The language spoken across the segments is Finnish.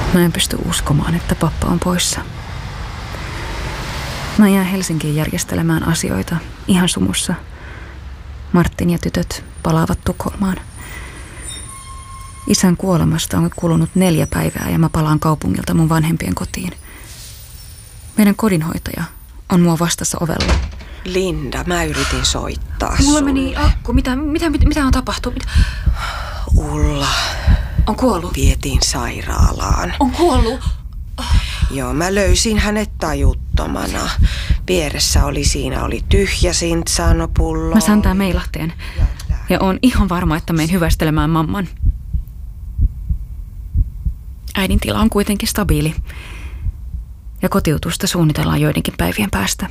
Mä en pysty uskomaan, että pappa on poissa. Mä jään Helsinkiin järjestelemään asioita ihan sumussa. Martin ja tytöt palaavat Tukholmaan. Isän kuolemasta on kulunut 4 päivää ja mä palaan kaupungilta mun vanhempien kotiin. Meidän kodinhoitaja on mua vastassa ovella. Linda, mä yritin soittaa Mulla sulle. meni akku. Mitä on tapahtunut? Ulla. On kuollut? Vietiin sairaalaan. On kuollut? Joo, mä löysin hänet tajuttomana. Vieressä oli tyhjä sintsaanopullo. Mä saan tää meilahteen. Ja on ihan varma, että menen hyvästelemään mamman. Äidin tila on kuitenkin stabiili. Ja kotiutusta suunnitellaan joidenkin päivien päästä.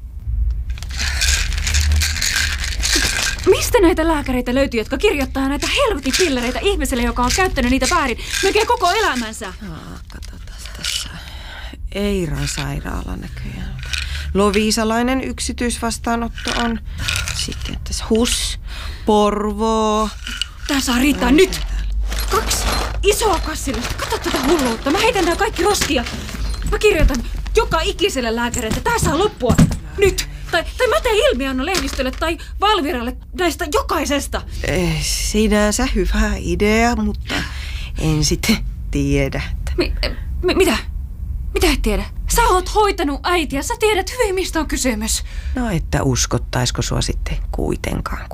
Mistä näitä lääkäreitä löytyy, jotka kirjoittaa näitä helvetin pillereitä ihmiselle, joka on käyttänyt niitä väärin melkein koko elämänsä? Katsotaan tässä. Eiran sairaala näköjään. Loviisalainen yksityisvastaanotto on. Sitten tässä HUS, Porvoo. Tää saa riittää nyt! 2 isoa kassillista. Kato tätä hulluutta. Mä heitän nää kaikki roskia. Mä kirjoitan joka ikiselle lääkärille, että tää saa loppua. Nyt! Tai mä teen ilmiannon lehdistölle tai Valviralle näistä jokaisesta. Sinänsä hyvä idea, mutta en sitten tiedä. Mitä? Mitä et tiedä? Sä oot hoitanut äitiä, sä tiedät hyvin, mistä on kysymys. No, että uskottaisiko sua sitten kuitenkaan.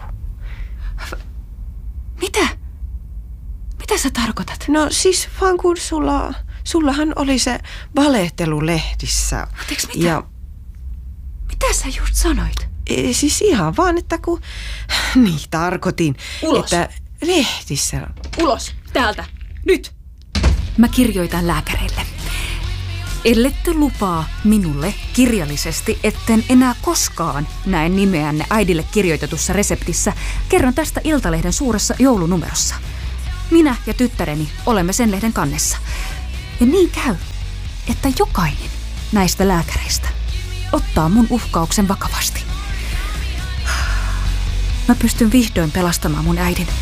Mitä? Mitä sä tarkoitat? No siis vaan kun sullahan oli se valehtelu lehdissä. Anteeksi, mitä? Ja mitä sä just sanoit? Siis ihan vaan, että kun... Niin, tarkoitin, Ulos. että lehdissä... Ulos, täältä, nyt! Mä kirjoitan lääkäreille. Ellette lupaa minulle kirjallisesti, etten enää koskaan näe nimeänne äidille kirjoitetussa reseptissä, kerron tästä Iltalehden suuressa joulunumerossa. Minä ja tyttäreni olemme sen lehden kannessa. Ja niin käy, että jokainen näistä lääkäreistä ottaa mun uhkauksen vakavasti. Mä pystyn vihdoin pelastamaan mun äidin.